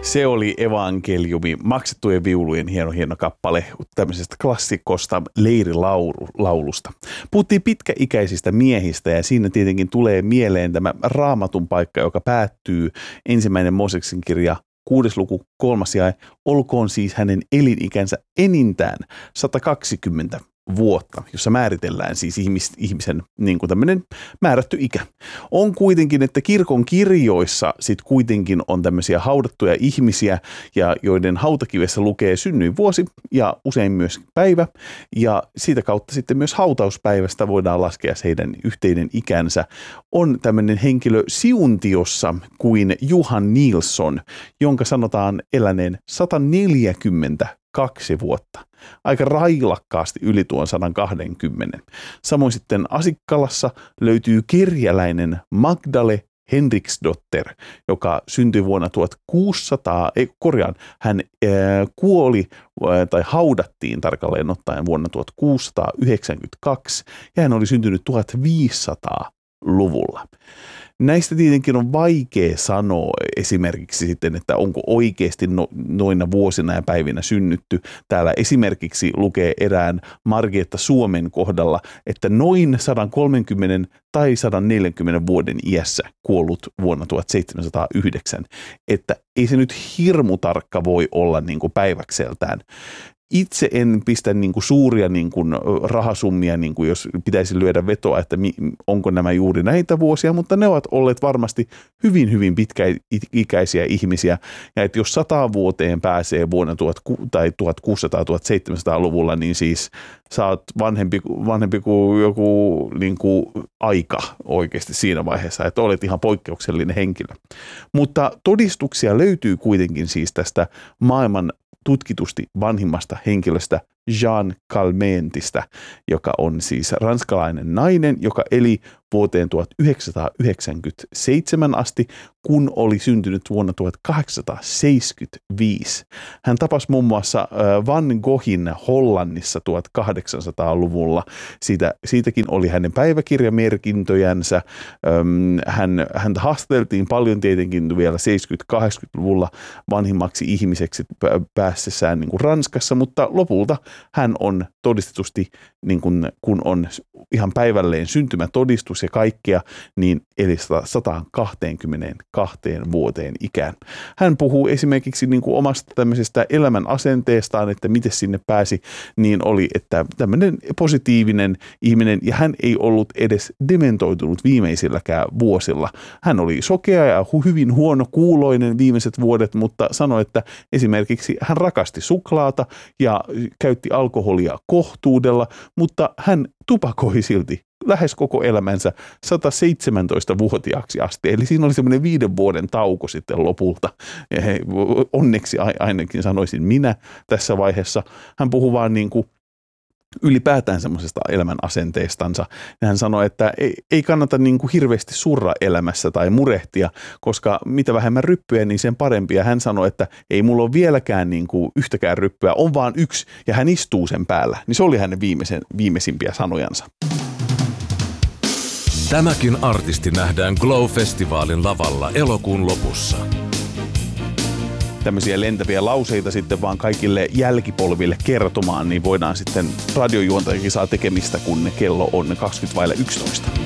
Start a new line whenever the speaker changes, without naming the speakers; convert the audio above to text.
Se oli evankeliumi, maksettujen viulujen hieno kappale tämmöisestä klassikosta leirilaulusta. Puhuttiin pitkäikäisistä miehistä ja siinä tietenkin tulee mieleen tämä Raamatun paikka, joka päättyy 1. Mooseksen kirja 6. luku 3. jae. Olkoon siis hänen elinikänsä enintään 120 vuotta, jossa määritellään siis ihmisen niin kuin tämmöinen määrätty ikä. On kuitenkin, että kirkon kirjoissa sit kuitenkin on tämmöisiä haudattuja ihmisiä, ja joiden hautakivessä lukee synnyinvuosi ja usein myös päivä, ja siitä kautta sitten myös hautauspäivästä voidaan laskea heidän yhteinen ikänsä. On tämmöinen henkilö siuntiossa kuin Johan Nilsson, jonka sanotaan eläneen 142 vuotta. Aika railakkaasti yli tuon 120. Samoin sitten Asikkalassa löytyy kerjäläinen Magdale Henriksdotter, joka syntyi vuonna hän kuoli tai haudattiin tarkalleen ottaen vuonna 1692 ja hän oli syntynyt 1500-luvulla. Näistä tietenkin on vaikea sanoa esimerkiksi sitten, että onko oikeasti noina vuosina ja päivinä synnytty. Täällä esimerkiksi lukee erään Margietta Suomen kohdalla, että noin 130 tai 140 vuoden iässä kuollut vuonna 1709. Että ei se nyt hirmu tarkka voi olla niin kuin päiväkseltään. Itse en pistä niin kuin suuria niin kuin rahasummia, niin kuin jos pitäisi lyödä vetoa, että onko nämä juuri näitä vuosia, mutta ne ovat olleet varmasti hyvin pitkäikäisiä ihmisiä. Ja että jos 100 vuoteen pääsee vuonna 1600-1700-luvulla, niin siis sä oot vanhempi kuin joku niin kuin aika oikeasti siinä vaiheessa, että olet ihan poikkeuksellinen henkilö. Mutta todistuksia löytyy kuitenkin siis tästä maailman tutkitusti vanhimmasta henkilöstä Jean Calmentista, joka on siis ranskalainen nainen, joka eli vuoteen 1997 asti, kun oli syntynyt vuonna 1875. Hän tapasi muun muassa Van Goghin Hollannissa 1800-luvulla. Siitäkin oli hänen päiväkirjamerkintöjänsä. Häntä haastateltiin paljon tietenkin vielä 70-80-luvulla vanhimmaksi ihmiseksi päässessään niin kuin Ranskassa, mutta lopulta hän on todistetusti, niin kun on ihan päivälleen syntymätodistus ja kaikkea, niin eli 122 vuoteen ikään. Hän puhuu esimerkiksi niin kuin omasta tämmöisestä elämän asenteestaan, että miten sinne pääsi, niin oli, että tämmöinen positiivinen ihminen, ja hän ei ollut edes dementoitunut viimeisilläkään vuosilla. Hän oli sokea ja hyvin huonokuuloinen viimeiset vuodet, mutta sanoi, että esimerkiksi hän rakasti suklaata ja käytti alkoholia kohtuudella, mutta hän tupakoi silti lähes koko elämänsä 117-vuotiaaksi asti. Eli siinä oli semmoinen 5 vuoden tauko sitten lopulta. Ja onneksi ainakin sanoisin minä tässä vaiheessa. Hän puhui vaan niin kuin ylipäätään semmoisesta elämän asenteestansa. Ja hän sanoi, että ei kannata niin kuin hirveästi surra elämässä tai murehtia, koska mitä vähemmän ryppyjä, niin sen parempia. Hän sanoi, että ei mulla ole vieläkään niin kuin yhtäkään ryppyä, on vaan yksi ja hän istuu sen päällä. Niin se oli hänen viimeisimpiä sanojansa.
Tämäkin artisti nähdään Glow-festivaalin lavalla elokuun lopussa.
Tämmöisiä lentäviä lauseita sitten vaan kaikille jälkipolville kertomaan, niin voidaan sitten radiojuontajakin saa tekemistä, kun kello on 11.